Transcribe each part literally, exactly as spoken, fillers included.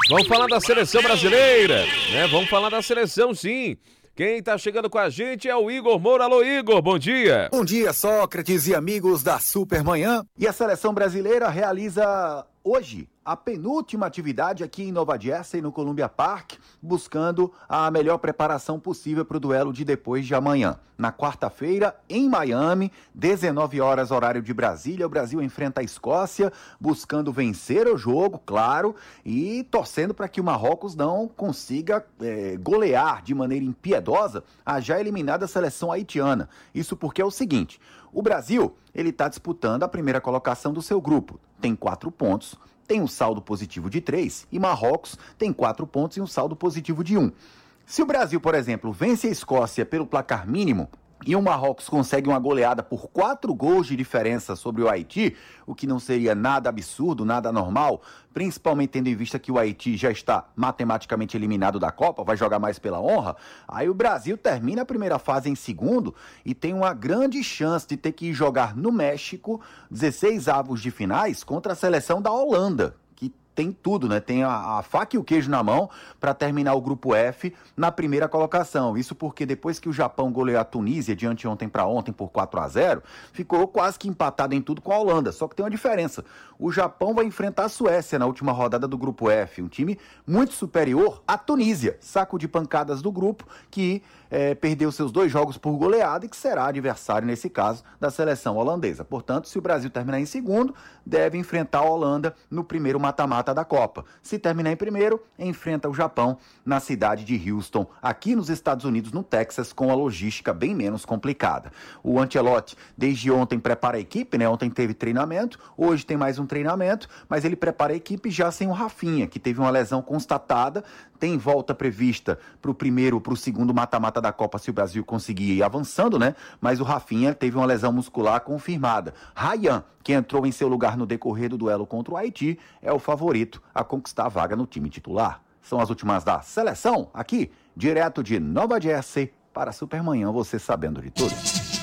Vamos falar da seleção brasileira, né? Vamos falar da seleção, sim. Quem tá chegando com a gente é o Igor Moura. Alô, Igor, bom dia. Bom dia, Sócrates e amigos da Supermanhã. E a seleção brasileira realiza hoje a penúltima atividade aqui em Nova Jersey, no Columbia Park, buscando a melhor preparação possível para o duelo de depois de amanhã. Na quarta-feira, em Miami, dezenove horas, horário de Brasília, o Brasil enfrenta a Escócia, buscando vencer o jogo, claro, e torcendo para que o Marrocos não consiga é, golear de maneira impiedosa a já eliminada seleção haitiana. Isso porque é o seguinte: o Brasil ele está disputando a primeira colocação do seu grupo, tem quatro pontos, tem um saldo positivo de três, e Marrocos tem quatro pontos e um saldo positivo de um. Se o Brasil, por exemplo, vence a Escócia pelo placar mínimo e o Marrocos consegue uma goleada por quatro gols de diferença sobre o Haiti, o que não seria nada absurdo, nada anormal, principalmente tendo em vista que o Haiti já está matematicamente eliminado da Copa, vai jogar mais pela honra, aí o Brasil termina a primeira fase em segundo e tem uma grande chance de ter que ir jogar no México dezesseis avos de finais contra a seleção da Holanda. Tem tudo, né? Tem a, a faca e o queijo na mão para terminar o grupo F na primeira colocação. Isso porque depois que o Japão goleou a Tunísia de anteontem para ontem por quatro a zero, ficou quase que empatado em tudo com a Holanda. Só que tem uma diferença. O Japão vai enfrentar a Suécia na última rodada do grupo F, um time muito superior à Tunísia, saco de pancadas do grupo que é, perdeu seus dois jogos por goleada e que será adversário, nesse caso, da seleção holandesa. Portanto, se o Brasil terminar em segundo, deve enfrentar a Holanda no primeiro mata-mata da Copa. Se terminar em primeiro, enfrenta o Japão na cidade de Houston, aqui nos Estados Unidos, no Texas, com a logística bem menos complicada. O Ancelotti, desde ontem, prepara a equipe, né? Ontem teve treinamento, hoje tem mais um treinamento, mas ele prepara a equipe já sem o Rafinha, que teve uma lesão constatada, tem volta prevista para o primeiro, para o segundo mata-mata da Copa, se o Brasil conseguir ir avançando, né? Mas o Rafinha teve uma lesão muscular confirmada. Ryan, que entrou em seu lugar no decorrer do duelo contra o Haiti, é o favorito a conquistar a vaga no time titular. São as últimas da seleção, aqui, direto de Nova Jersey, para a Supermanhã, você sabendo de tudo.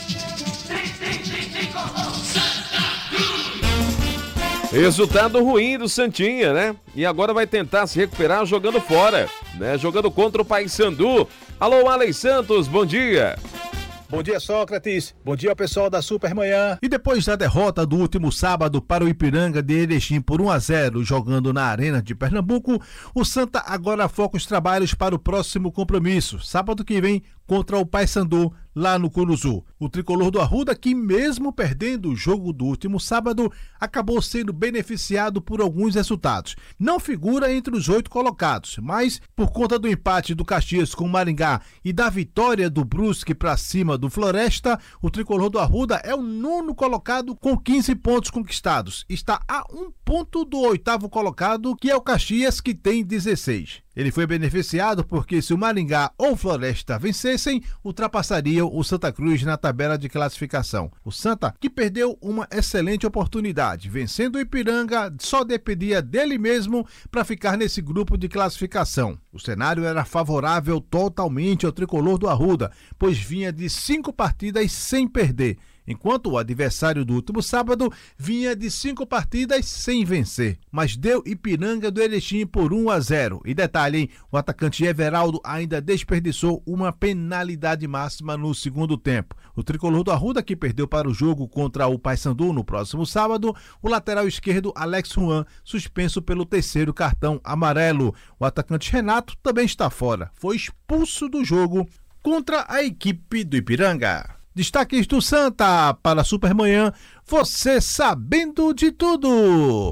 Resultado ruim do Santinha, né? E agora vai tentar se recuperar jogando fora, né? Jogando contra o Paysandu. Alô, Alex Santos, bom dia. Bom dia, Sócrates. Bom dia, pessoal da Supermanhã. E depois da derrota do último sábado para o Ipiranga de Erechim por um a zero, jogando na Arena de Pernambuco, o Santa agora foca os trabalhos para o próximo compromisso, sábado que vem, contra o Paysandu, lá no Curuzu. O tricolor do Arruda, que mesmo perdendo o jogo do último sábado, acabou sendo beneficiado por alguns resultados. Não figura entre os oito colocados, mas por conta do empate do Caxias com o Maringá e da vitória do Brusque para cima do Floresta, o tricolor do Arruda é o nono colocado com quinze pontos conquistados. Está a um ponto do oitavo colocado, que é o Caxias, que tem dezesseis. Ele foi beneficiado porque se o Maringá ou o Floresta vencessem, ultrapassariam o Santa Cruz na tabela de classificação. O Santa, que perdeu uma excelente oportunidade, vencendo o Ipiranga, só dependia dele mesmo para ficar nesse grupo de classificação. O cenário era favorável totalmente ao tricolor do Arruda, pois vinha de cinco partidas sem perder, enquanto o adversário do último sábado vinha de cinco partidas sem vencer. Mas deu Ipiranga do Erechim por um a zero. E detalhe, hein? O atacante Everaldo ainda desperdiçou uma penalidade máxima no segundo tempo. O tricolor do Arruda, que perdeu para o jogo contra o Paysandu no próximo sábado, o lateral esquerdo Alex Juan, suspenso pelo terceiro cartão amarelo. O atacante Renato também está fora. Foi expulso do jogo contra a equipe do Ipiranga. Destaques do Santa para a Supermanhã, você sabendo de tudo.